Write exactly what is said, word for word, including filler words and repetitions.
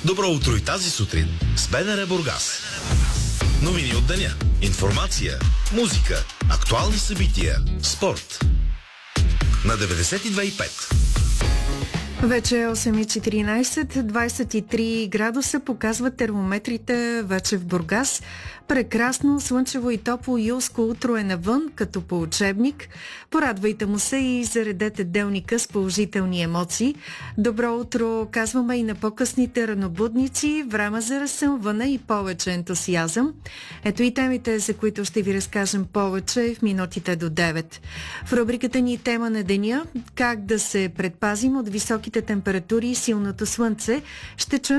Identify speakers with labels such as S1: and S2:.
S1: Добро утро и тази сутрин с БНР Бургас. Новини от деня, информация, музика, актуални събития, спорт. На деветдесет и две и пет.
S2: Вече е осем и четиринайсет, двайсет и три градуса показват термометрите вече в Бургас. Прекрасно, слънчево и топло юлско утро е навън, като по учебник. Порадвайте му се и заредете делника с положителни емоции. Добро утро казваме и на по-късните ранобудници. Време за разсъмване и повече ентусиазъм. Ето и темите, за които ще ви разкажем повече в минутите до девет. В рубриката ни тема на деня, как да се предпазим от високите температури и силното слънце, ще чуем